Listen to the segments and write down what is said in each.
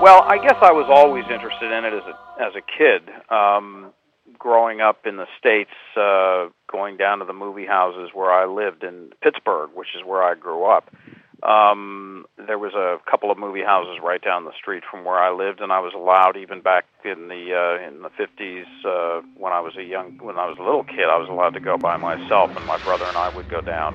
Well, I guess I was always interested in it as a kid. Growing up in the States, going down to the movie houses where I lived in Pittsburgh, which is where I grew up. There was a couple of movie houses right down the street from where I lived, and I was allowed, even back in the 50s, when I was a little kid, I was allowed to go by myself, and my brother and I would go down.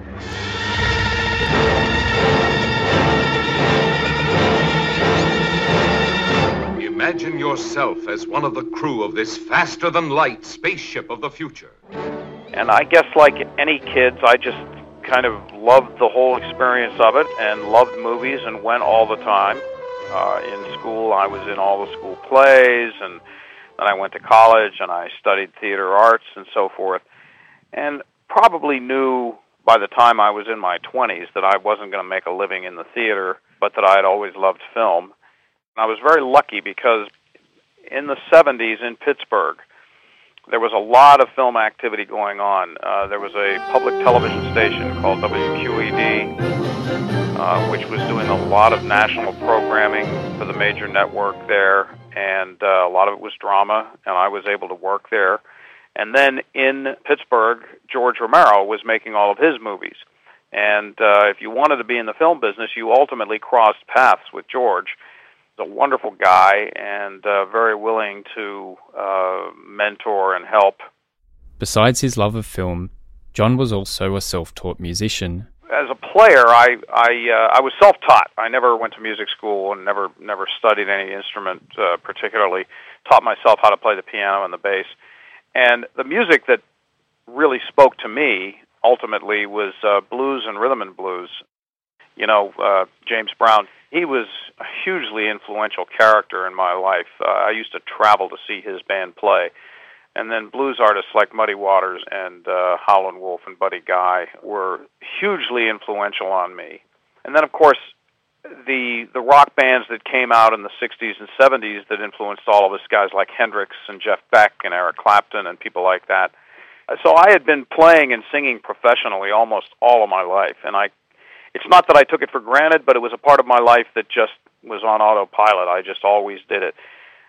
Imagine yourself as one of the crew of this faster-than-light spaceship of the future. And I guess like any kids, I just kind of loved the whole experience of it and loved movies and went all the time. In school, I was in all the school plays, and then I went to college and I studied theater arts and so forth. And probably knew by the time I was in my 20s that I wasn't going to make a living in the theater, but that I had always loved film. I was very lucky because in the 70s in Pittsburgh, there was a lot of film activity going on. There was a public television station called WQED, which was doing a lot of national programming for the major network there, and a lot of it was drama, and I was able to work there. And then in Pittsburgh, George Romero was making all of his movies. And if you wanted to be in the film business, you ultimately crossed paths with George. A wonderful guy and very willing to mentor and help. Besides his love of film, John was also a self-taught musician. As a player, I was self-taught. I never went to music school and never studied any instrument particularly. Taught myself how to play the piano and the bass. And the music that really spoke to me ultimately was blues and rhythm and blues. You know, James Brown. He was a hugely influential character in my life. I used to travel to see his band play. And then blues artists like Muddy Waters and Howlin' Wolf and Buddy Guy were hugely influential on me. And then, of course, the rock bands that came out in the 60s and 70s that influenced all of us, guys like Hendrix and Jeff Beck and Eric Clapton and people like that. So I had been playing and singing professionally almost all of my life, and it's not that I took it for granted, but it was a part of my life that just was on autopilot. I just always did it.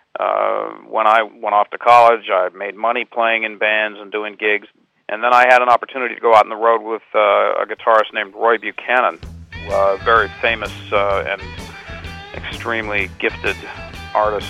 When I went off to college, I made money playing in bands and doing gigs. And then I had an opportunity to go out on the road with a guitarist named Roy Buchanan, a very famous and extremely gifted artist.